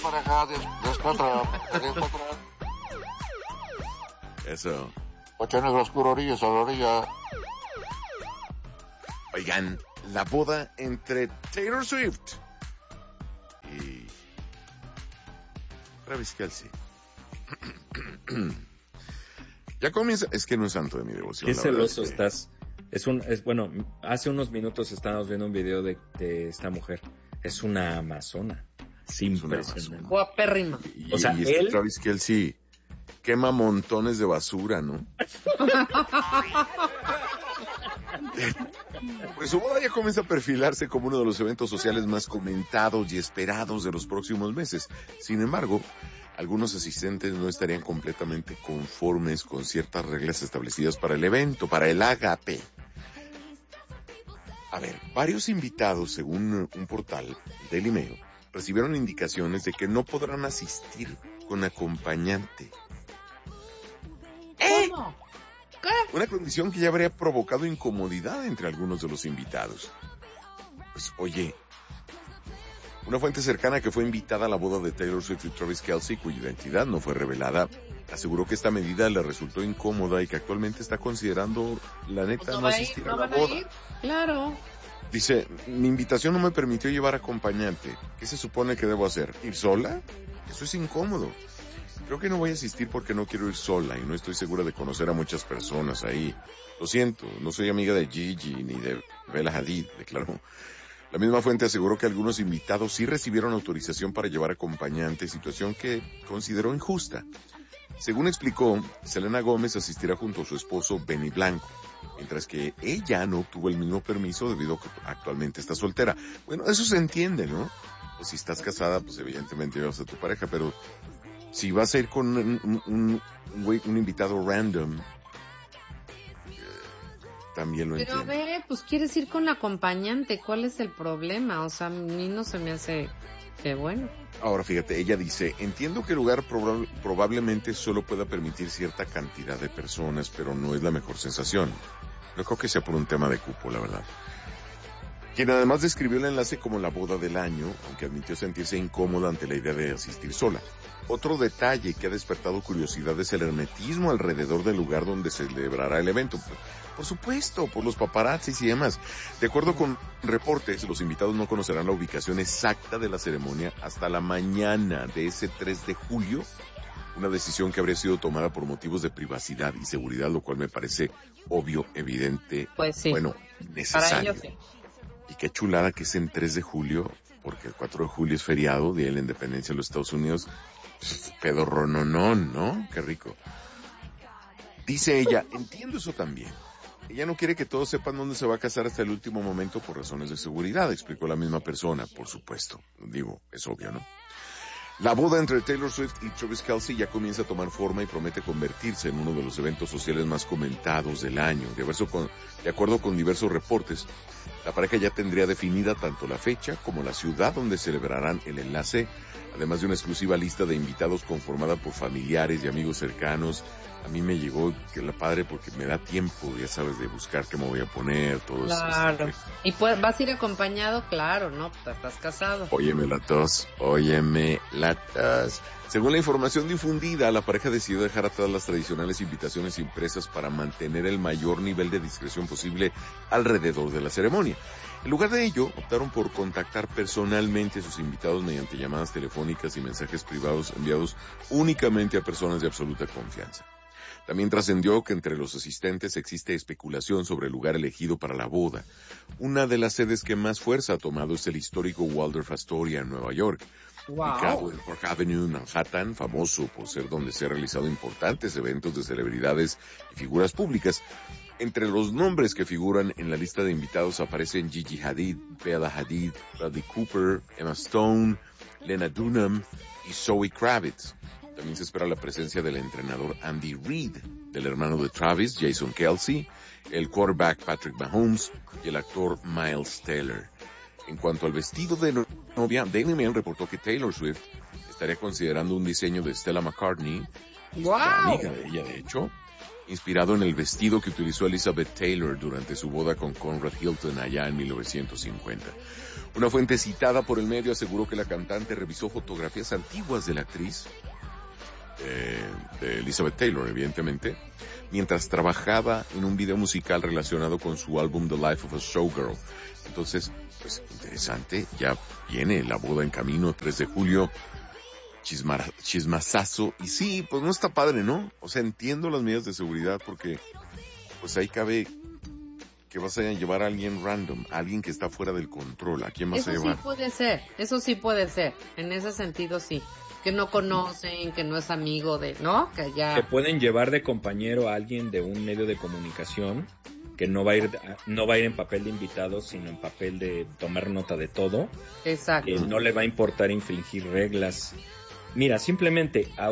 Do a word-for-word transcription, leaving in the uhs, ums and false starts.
pareja, descontra, descontra. Eso. Ocho negros oscuro, orilla sobre orilla. Oigan, la boda entre Taylor Swift y Travis Kelce. Ya comienza, es que no es santo de mi devoción. Qué celoso es que... estás. Es un, es bueno, hace unos minutos estábamos viendo un video de, de esta mujer. Es una amazona. Es impresionante. Guapérrima. Y, o sea, y este él... Travis Kelce quema montones de basura, ¿no? Pues su boda ya comienza a perfilarse como uno de los eventos sociales más comentados y esperados de los próximos meses. Sin embargo, algunos asistentes no estarían completamente conformes con ciertas reglas establecidas para el evento, para el ágape. A ver, varios invitados, según un portal, Daily Mail, recibieron indicaciones de que no podrán asistir con acompañante. ¿Cómo? ¿Qué? Una condición que ya habría provocado incomodidad entre algunos de los invitados. Pues, oye, una fuente cercana que fue invitada a la boda de Taylor Swift y Travis Kelce, cuya identidad no fue revelada, aseguró que esta medida le resultó incómoda y que actualmente está considerando, la neta, Pues no, no va a ir, asistir no a la van a boda. ir. Claro. Dice, mi invitación no me permitió llevar acompañante. ¿Qué se supone que debo hacer? ¿Ir sola? Eso es incómodo. Creo que no voy a asistir porque no quiero ir sola y no estoy segura de conocer a muchas personas ahí. Lo siento, no soy amiga de Gigi ni de Bella Hadid, declaró. La misma fuente aseguró que algunos invitados sí recibieron autorización para llevar acompañante, situación que consideró injusta. Según explicó, Selena Gómez asistirá junto a su esposo Benny Blanco, mientras que ella no obtuvo el mismo permiso debido a que actualmente está soltera. Bueno, eso se entiende, ¿no? Pues si estás casada, pues evidentemente llevas a tu pareja, pero si vas a ir con un, un, un, un, un invitado random, también lo Pero entiendo. a ver, pues quieres ir con acompañante, ¿cuál es el problema? O sea, a mí no se me hace que bueno. Ahora fíjate, ella dice, entiendo que el lugar proba- probablemente solo pueda permitir cierta cantidad de personas, pero no es la mejor sensación. No creo que sea por un tema de cupo, la verdad. Quien además describió el enlace como la boda del año, aunque admitió sentirse incómoda ante la idea de asistir sola. Otro detalle que ha despertado curiosidad es el hermetismo alrededor del lugar donde se celebrará el evento. Por supuesto, por los paparazzis y demás. De acuerdo con reportes, los invitados no conocerán la ubicación exacta de la ceremonia hasta la mañana de ese tres de julio. Una decisión que habría sido tomada por motivos de privacidad y seguridad, lo cual me parece obvio, evidente, Pues sí. bueno, necesario. Para ellos sí. Y qué chulada que es en tres de julio, porque el cuatro de julio es feriado, Día de la Independencia de los Estados Unidos. Pedorrononón, ¿no? Qué rico. Dice ella, entiendo eso también. Ella no quiere que todos sepan dónde se va a casar hasta el último momento por razones de seguridad, explicó la misma persona, por supuesto. Digo, es obvio, ¿no? La boda entre Taylor Swift y Travis Kelce ya comienza a tomar forma y promete convertirse en uno de los eventos sociales más comentados del año. De, verso con, de acuerdo con diversos reportes, la pareja ya tendría definida tanto la fecha como la ciudad donde celebrarán el enlace, además de una exclusiva lista de invitados conformada por familiares y amigos cercanos. A mí me llegó que la padre porque me da tiempo, ya sabes, de buscar qué me voy a poner, todo eso. Claro. ¿Y pues, vas a ir acompañado? Claro, ¿no? Pues estás casado. Óyeme la tos, óyeme la tos. Según la información difundida, la pareja decidió dejar atrás las tradicionales invitaciones impresas para mantener el mayor nivel de discreción posible alrededor de la ceremonia. En lugar de ello, optaron por contactar personalmente a sus invitados mediante llamadas telefónicas y mensajes privados enviados únicamente a personas de absoluta confianza. También trascendió que entre los asistentes existe especulación sobre el lugar elegido para la boda. Una de las sedes que más fuerza ha tomado es el histórico Waldorf Astoria en Nueva York, Wow. ubicado en Park Avenue, Manhattan, famoso por ser donde se han realizado importantes eventos de celebridades y figuras públicas. Entre los nombres que figuran en la lista de invitados aparecen Gigi Hadid, Bella Hadid, Bradley Cooper, Emma Stone, Lena Dunham y Zoe Kravitz. También se espera la presencia del entrenador Andy Reid, del hermano de Travis, Jason Kelce, el quarterback Patrick Mahomes y el actor Miles Teller. En cuanto al vestido de novia, Daily Mail reportó que Taylor Swift estaría considerando un diseño de Stella McCartney, ¡Wow! amiga de ella de hecho, inspirado en el vestido que utilizó Elizabeth Taylor durante su boda con Conrad Hilton allá en mil novecientos cincuenta. Una fuente citada por el medio aseguró que la cantante revisó fotografías antiguas de la actriz, eh, de Elizabeth Taylor, evidentemente, mientras trabajaba en un video musical relacionado con su álbum The Life of a Showgirl. Entonces, pues interesante, ya viene la boda en camino, tres de julio, chismar, chismazazo, y sí, pues no está padre, ¿no? O sea, entiendo las medidas de seguridad porque, pues ahí cabe que vas a llevar a alguien random, a alguien que está fuera del control. ¿A quién vas Eso a llevar? sí puede ser, eso sí puede ser, en ese sentido sí, que no conocen, que no es amigo de, ¿no? Que ya... Que pueden llevar de compañero a alguien de un medio de comunicación que no va a ir no va a ir en papel de invitado, sino en papel de tomar nota de todo. Exacto. Que no le va a importar infringir reglas. Mira, simplemente